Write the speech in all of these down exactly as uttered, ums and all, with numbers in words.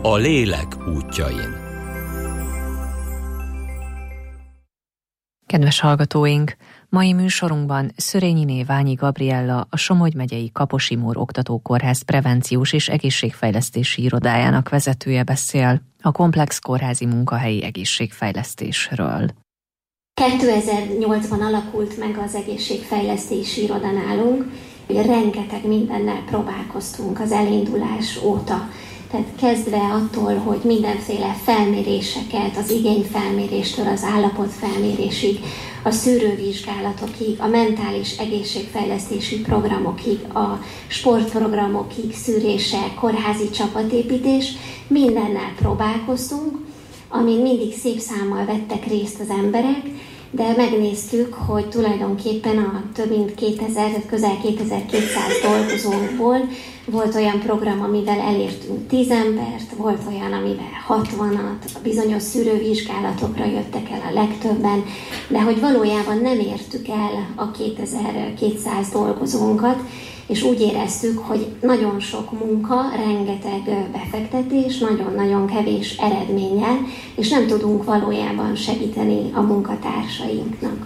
A lélek útjain. Kedves hallgatóink! Mai műsorunkban Szörényiné Ványi Gabriella, a Somogy megyei Kaposi Mór Oktatókórház prevenciós és egészségfejlesztési irodájának vezetője beszél a komplex kórházi munkahelyi egészségfejlesztésről. kétezer-nyolcban alakult meg az egészségfejlesztési iroda nálunk, hogy rengeteg mindennel próbálkoztunk az elindulás óta. Tehát kezdve attól, hogy mindenféle felméréseket, az igényfelméréstől az állapotfelmérésig, a szűrővizsgálatokig, a mentális egészségfejlesztési programokig, a sportprogramokig, szűrések, kórházi csapatépítés, mindennel próbálkoztunk, amin mindig szép számmal vettek részt az emberek, de megnéztük, hogy tulajdonképpen a több mint kétezer, közel kétezer-kétszáz dolgozónkból volt olyan program, amivel elértünk tíz embert, volt olyan, amivel hatvanat, a bizonyos szűrővizsgálatokra jöttek el a legtöbben, de hogy valójában nem értük el a kétezer-kétszáz dolgozónkat, és úgy éreztük, hogy nagyon sok munka, rengeteg befektetés, nagyon-nagyon kevés eredménnyel, és nem tudunk valójában segíteni a munkatársainknak.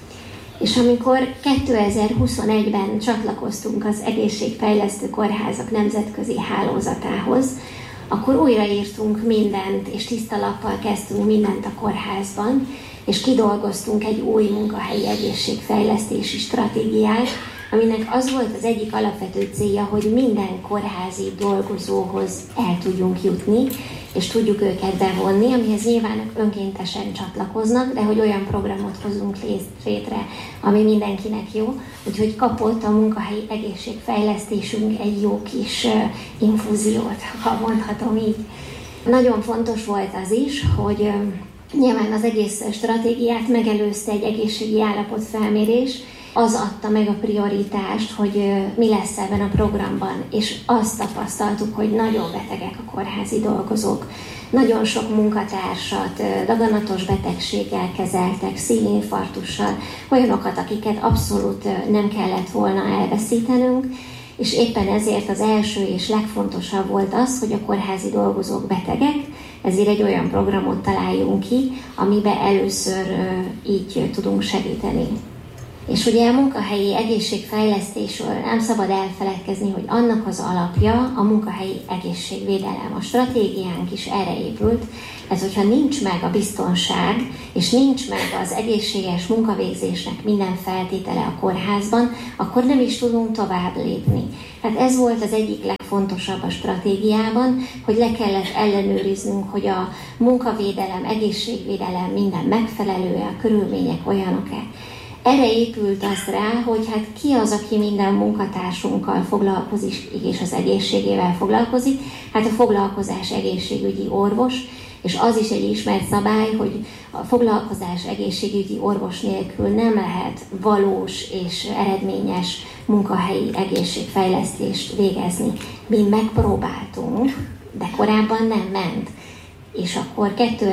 És amikor kétezer-huszonegyben csatlakoztunk az Egészségfejlesztő Kórházak Nemzetközi Hálózatához, akkor újraírtunk mindent, és tiszta lappal kezdtünk mindent a kórházban, és kidolgoztunk egy új munkahelyi egészségfejlesztési stratégiát, aminek az volt az egyik alapvető célja, hogy minden kórházi dolgozóhoz el tudjunk jutni, és tudjuk őket bevonni, amihez nyilván önkéntesen csatlakoznak, de hogy olyan programot hozunk létre, ami mindenkinek jó, úgyhogy kapott a munkahelyi egészségfejlesztésünk egy jó kis infúziót, ha mondhatom így. Nagyon fontos volt az is, hogy nyilván az egész stratégiát megelőzte egy egészségi állapotfelmérés, az adta meg a prioritást, hogy mi lesz ebben a programban, és azt tapasztaltuk, hogy nagyon betegek a kórházi dolgozók. Nagyon sok munkatársat daganatos betegséggel kezeltek, szívinfarktussal, olyanokat, akiket abszolút nem kellett volna elveszítenünk, és éppen ezért az első és legfontosabb volt az, hogy a kórházi dolgozók betegek, ezért egy olyan programot találjunk ki, amiben először így tudunk segíteni. És ugye a munkahelyi egészségfejlesztésről nem szabad elfeledkezni, hogy annak az alapja a munkahelyi egészségvédelem. A stratégiánk is erre épült, ez hogyha nincs meg a biztonság, és nincs meg az egészséges munkavégzésnek minden feltétele a kórházban, akkor nem is tudunk tovább lépni. Tehát ez volt az egyik legfontosabb a stratégiában, hogy le kellett ellenőriznünk, hogy a munkavédelem, egészségvédelem minden megfelelő, a körülmények olyanok-e. Erre épült az rá, hogy hát ki az, aki minden munkatársunkkal foglalkozik, és az egészségével foglalkozik, hát a foglalkozás egészségügyi orvos, és az is egy ismert szabály, hogy a foglalkozás egészségügyi orvos nélkül nem lehet valós és eredményes munkahelyi egészségfejlesztést végezni. Mi megpróbáltunk, de korábban nem ment. És akkor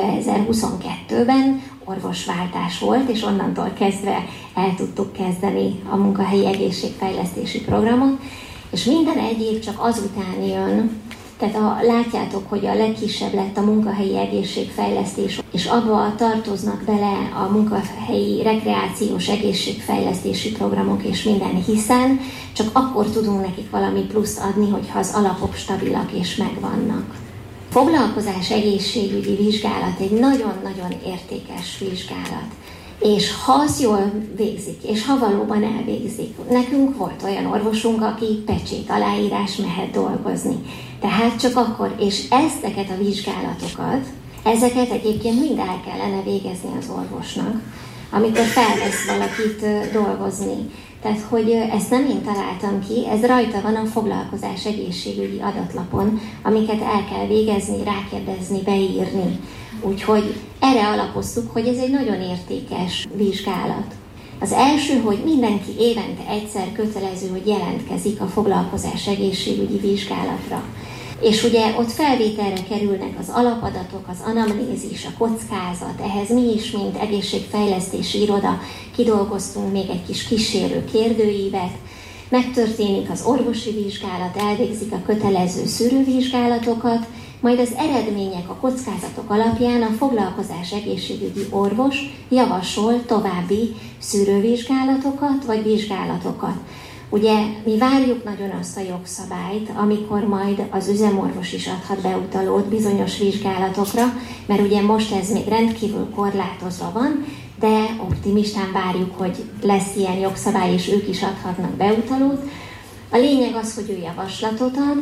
kétezer-huszonkettőben orvosváltás volt, és onnantól kezdve el tudtuk kezdeni a munkahelyi egészségfejlesztési programot, és minden egyéb csak azután jön, tehát a, látjátok, hogy a legkisebb lett a munkahelyi egészségfejlesztés, és abba tartoznak bele a munkahelyi rekreációs egészségfejlesztési programok és minden, hiszen csak akkor tudunk nekik valami pluszt adni, hogyha az alapok stabilak és megvannak. Foglalkozás egészségügyi vizsgálat egy nagyon-nagyon értékes vizsgálat, és ha az jól végzik, és ha valóban elvégzik, nekünk volt olyan orvosunk, aki pecsét aláírás mehet dolgozni. Tehát csak akkor, és ezteket a vizsgálatokat, ezeket egyébként mind el kellene végezni az orvosnak, amikor felvesz valakit dolgozni. Tehát, hogy ezt nem én találtam ki, ez rajta van a foglalkozás egészségügyi adatlapon, amiket el kell végezni, rákérdezni, beírni. Úgyhogy erre alapoztuk, hogy ez egy nagyon értékes vizsgálat. Az első, hogy mindenki évente egyszer kötelező, hogy jelentkezik a foglalkozás egészségügyi vizsgálatra. És ugye ott felvételre kerülnek az alapadatok, az anamnézis, a kockázat, ehhez mi is, mint egészségfejlesztési iroda kidolgoztunk még egy kis kísérő kérdőívet, megtörténik az orvosi vizsgálat, elvégzik a kötelező szűrővizsgálatokat, majd az eredmények, a kockázatok alapján a foglalkozás egészségügyi orvos javasol további szűrővizsgálatokat vagy vizsgálatokat. Ugye mi várjuk nagyon azt a jogszabályt, amikor majd az üzemorvos is adhat beutalót bizonyos vizsgálatokra, mert ugye most ez még rendkívül korlátozva van, de optimistán várjuk, hogy lesz ilyen jogszabály, és ők is adhatnak beutalót. A lényeg az, hogy ő javaslatot ad,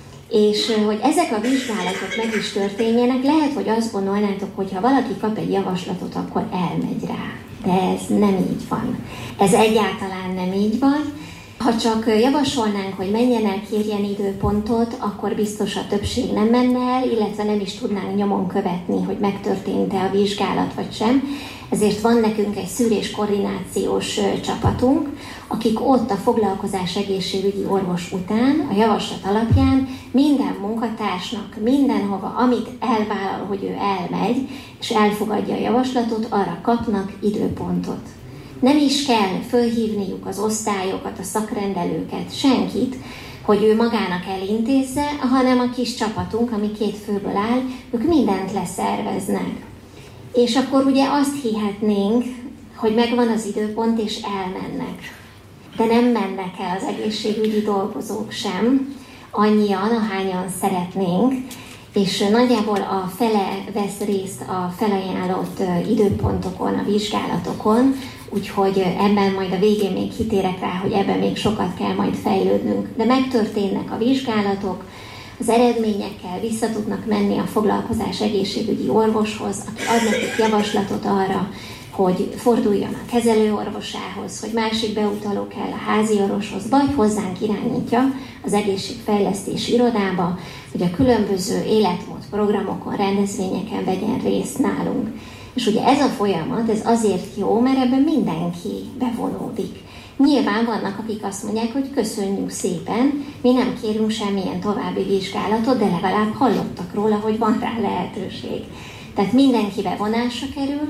és hogy ezek a vizsgálatok meg is történjenek, lehet, hogy azt gondolnátok, hogy ha valaki kap egy javaslatot, akkor elmegy rá. De ez nem így van. Ez egyáltalán nem így van. Ha csak javasolnánk, hogy menjen el, kérjen időpontot, akkor biztos a többség nem menne el, illetve nem is tudnánk nyomon követni, hogy megtörtént-e a vizsgálat vagy sem. Ezért van nekünk egy szűrés koordinációs csapatunk, akik ott a foglalkozás egészségügyi orvos után, a javaslat alapján minden munkatársnak mindenhova, amit elvállal, hogy ő elmegy, és elfogadja a javaslatot, arra kapnak időpontot. Nem is kell fölhívniuk az osztályokat, a szakrendelőket, senkit, hogy ő magának elintézze, hanem a kis csapatunk, ami két főből áll, ők mindent leszerveznek. És akkor ugye azt hihetnénk, hogy megvan az időpont, és elmennek. De nem mennek el az egészségügyi dolgozók sem, annyian, ahányan szeretnénk, és nagyjából a fele vesz részt a felajánlott időpontokon, a vizsgálatokon, úgyhogy ebben majd a végén még kitérek rá, hogy ebben még sokat kell majd fejlődnünk. De megtörténnek a vizsgálatok, az eredményekkel vissza tudnak menni a foglalkozás egészségügyi orvoshoz, aki ad nekik javaslatot arra, hogy forduljon a kezelőorvosához, hogy másik beutaló kell a házi orvoshoz, vagy hozzánk irányítja az egészségfejlesztési irodába, hogy a különböző életmód programokon, rendezvényeken vegyen részt nálunk. És ugye ez a folyamat, ez azért jó, mert ebben mindenki bevonódik. Nyilván vannak, akik azt mondják, hogy köszönjük szépen, mi nem kérünk semmilyen további vizsgálatot, de legalább hallottak róla, hogy van rá lehetőség. Tehát mindenki bevonásra kerül,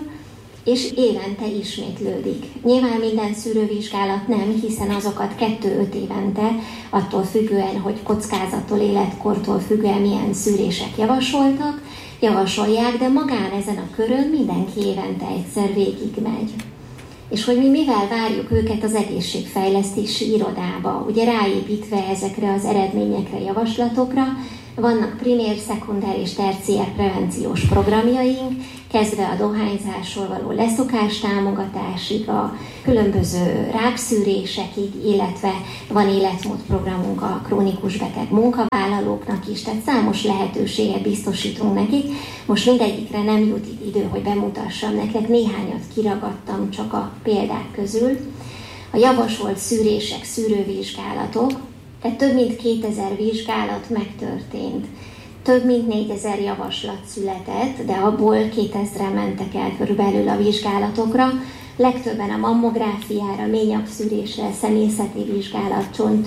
és évente ismétlődik. Nyilván minden szűrővizsgálat nem, hiszen azokat kettő-öt évente, attól függően, hogy kockázattól, életkortól függően milyen szűrések javasoltak, javasolják, de magán ezen a körön mindenki évente egyszer végigmegy. És hogy mi mivel várjuk őket az egészségfejlesztési irodába, ugye ráépítve ezekre az eredményekre, javaslatokra, vannak primér, szekundár és terciár prevenciós programjaink, kezdve a dohányzásról való leszokás támogatásig, a különböző rákszűrésekig, illetve van életmódprogramunk a krónikus beteg munkavállalóknak is, tehát számos lehetőséget biztosítunk nekik. Most mindegyikre nem jut idő, hogy bemutassam nektek, néhányat kiragadtam csak a példák közül. A javasolt szűrések, szűrővizsgálatok, tehát több mint kétezer vizsgálat megtörtént. Több mint négyezer javaslat született, de abból kétezren mentek el körülbelül a vizsgálatokra. Legtöbben a mammográfiára, ményagszűrésre, személyzeti vizsgálat,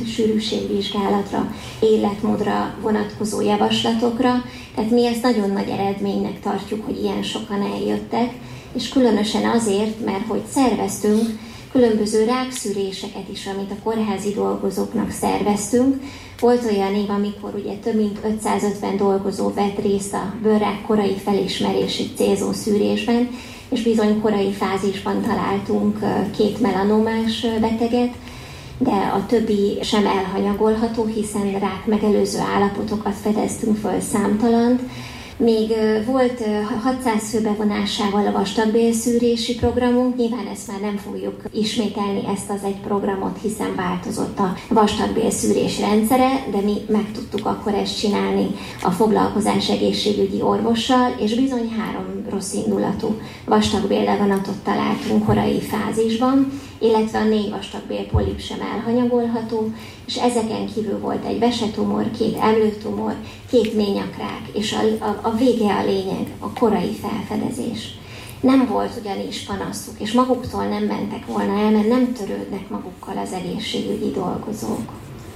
csontsűrűségvizsgálatra, életmódra vonatkozó javaslatokra. Tehát mi ezt nagyon nagy eredménynek tartjuk, hogy ilyen sokan eljöttek, és különösen azért, mert hogy szerveztünk különböző rákszűréseket is, amit a kórházi dolgozóknak szerveztünk. Volt olyan év, amikor ugye több mint ötszázötven dolgozó vett részt a bőrrák korai felismerésig célzó szűrésben, és bizony korai fázisban találtunk két melanomás beteget, de a többi sem elhanyagolható, hiszen rák megelőző állapotokat fedeztünk föl számtalant. Még volt hatszáz fő bevonásával a vastagbélszűrési programunk, nyilván ezt már nem fogjuk ismételni, ezt az egy programot, hiszen változott a vastagbélszűrés rendszere, de mi meg tudtuk akkor ezt csinálni a foglalkozás egészségügyi orvossal, és bizony három rosszindulatú vastagbéldaganatot találtunk korai fázisban, illetve a négy vastagbélpolip sem elhanyagolható, és ezeken kívül volt egy vesetumor, két emlőtumor, két ményakrák, és a, a, a vége a lényeg, a korai felfedezés. Nem volt ugyanis panaszuk, és maguktól nem mentek volna el, mert nem törődnek magukkal az egészségügyi dolgozók.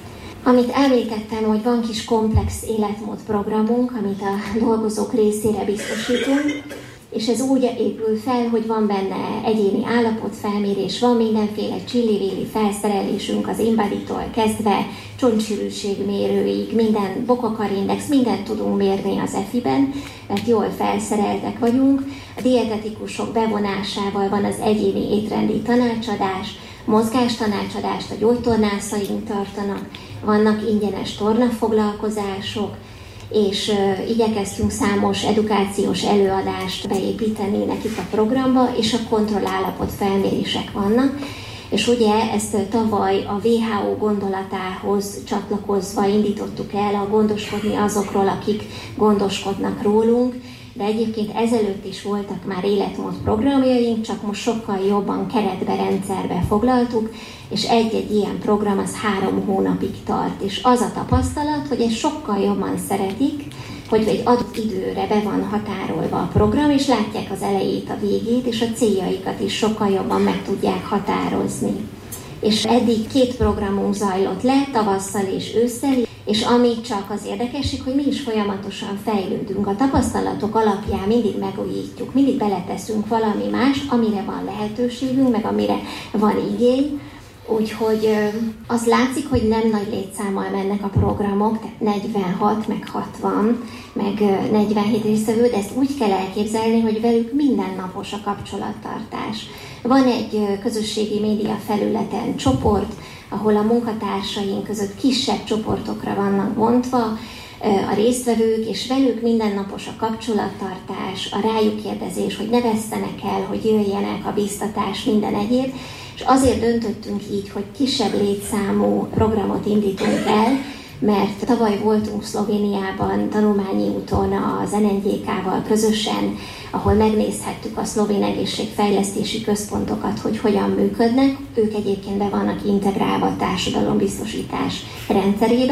Amit említettem, hogy van kis komplex életmódprogramunk, amit a dolgozók részére biztosítunk, és ez úgy épül fel, hogy van benne egyéni állapotfelmérés, van mindenféle csillivilli felszerelésünk az InBody-tól kezdve, csontsűrűségmérőig, minden bokakarindex, mindent tudunk mérni az e f i-ben, mert jól felszereltek vagyunk. A dietetikusok bevonásával van az egyéni étrendi tanácsadás, mozgástanácsadást a gyógytornászaink tartanak, vannak ingyenes tornafoglalkozások, és uh, igyekeztünk számos edukációs előadást beépíteni nekik a programba, és a kontrollállapot felmérések vannak. És ugye ezt tavaly a dupla vé há ó gondolatához csatlakozva indítottuk el a gondoskodni azokról, akik gondoskodnak rólunk, de egyébként ezelőtt is voltak már életmód programjaink, csak most sokkal jobban keretbe, rendszerbe foglaltuk, és egy-egy ilyen program az három hónapig tart. És az a tapasztalat, hogy ezt sokkal jobban szeretik, hogy egy adott időre be van határolva a program, és látják az elejét, a végét, és a céljaikat is sokkal jobban meg tudják határozni. És eddig két programunk zajlott le, tavasszal és ősszel, és ami csak az érdekesség, hogy mi is folyamatosan fejlődünk. A tapasztalatok alapján mindig megújítjuk, mindig beleteszünk valami mást, amire van lehetőségünk, meg amire van igény. Úgyhogy az látszik, hogy nem nagy létszámmal mennek a programok, tehát negyvenhat, meg hatvan, meg negyvenhét résztvevő, de ezt úgy kell elképzelni, hogy velük mindennapos a kapcsolattartás. Van egy közösségi média felületen csoport, ahol a munkatársaink között kisebb csoportokra vannak bontva a résztvevők, és velük mindennapos a kapcsolattartás, a rájuk kérdezés, hogy ne vesszenek el, hogy jöjjenek, a biztatás, minden egyéb. És azért döntöttünk így, hogy kisebb létszámú programot indítunk el, mert tavaly voltunk Szlovéniában tanulmányi úton az en en gé ká-val közösen, ahol megnézhettük a szlovén egészségfejlesztési központokat, hogy hogyan működnek. Ők egyébként be vannak integrálva a társadalombiztosítás rendszerébe,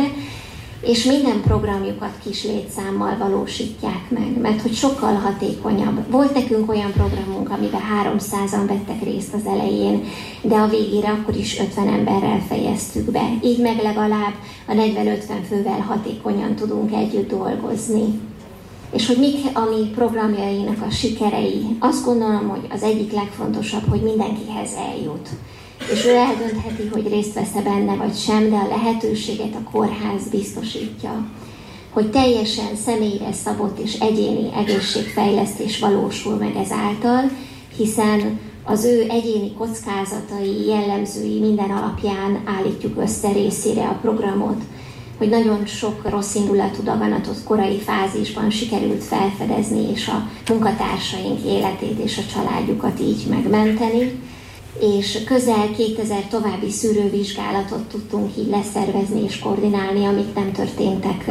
és minden programjukat kis létszámmal valósítják meg, mert hogy sokkal hatékonyabb. Volt nekünk olyan programunk, amiben háromszázan vettek részt az elején, de a végére akkor is ötven emberrel fejeztük be. Így meg legalább a negyven-ötven fővel hatékonyan tudunk együtt dolgozni. És hogy mik a mi programjainak a sikerei? Azt gondolom, hogy az egyik legfontosabb, hogy mindenkihez eljut. És ő eldöntheti, hogy részt vesz-e benne vagy sem, de a lehetőséget a kórház biztosítja. Hogy teljesen személyre szabott és egyéni egészségfejlesztés valósul meg ezáltal, hiszen az ő egyéni kockázatai, jellemzői minden alapján állítjuk össze részére a programot, hogy nagyon sok rosszindulatú daganatot korai fázisban sikerült felfedezni, és a munkatársaink életét és a családjukat így megmenteni. És közel kétezer további szűrővizsgálatot tudtunk így leszervezni és koordinálni, amik nem történtek